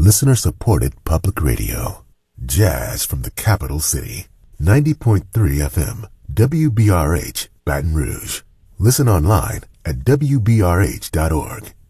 listener-supported public radio. Jazz from the capital city. 90.3 FM, WBRH, Baton Rouge. Listen online at WBRH.org.